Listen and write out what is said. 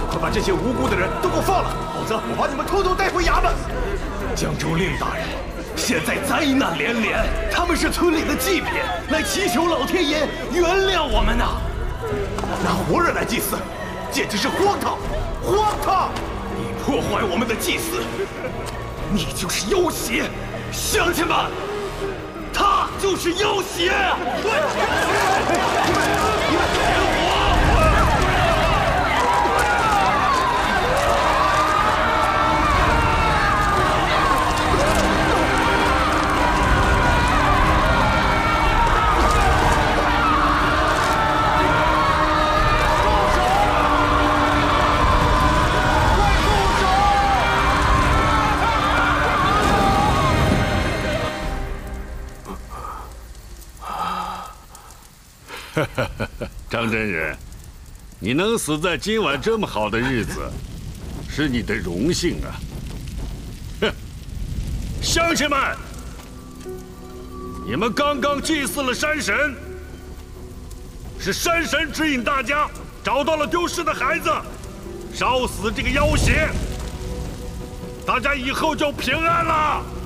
快把这些无辜的人都给我放了，否则我把你们统统带回衙门。 江州令大人，现在灾难连连，他们是村里的祭品，来祈求老天爷原谅我们呐。 拿活人来祭祀，简直是荒唐！荒唐！ 你破坏我们的祭祀，你就是妖邪！乡亲们，他就是妖邪！ 张真人，你能死在今晚这么好的日子，是你的荣幸啊！哼，乡亲们，你们刚刚祭祀了山神，是山神指引大家找到了丢失的孩子，烧死这个妖邪，大家以后就平安了。